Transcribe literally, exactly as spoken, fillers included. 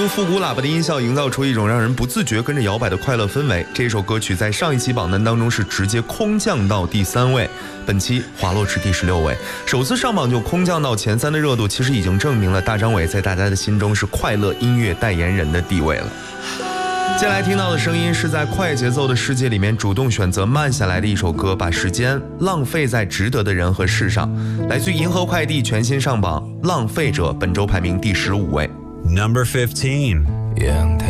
用复古喇叭的音效营造出一种让人不自觉跟着摇摆的快乐氛围。这首歌曲在上一期榜单当中是直接空降到第三位，本期滑落至第十六位。首次上榜就空降到前三的热度，其实已经证明了大张伟在大家的心中是快乐音乐代言人的地位了。接下来听到的声音是在快节奏的世界里面主动选择慢下来的一首歌，把时间浪费在值得的人和事上。来自于银河快递全新上榜，浪费者本周排名第十五位。 Number fifteen. 阳台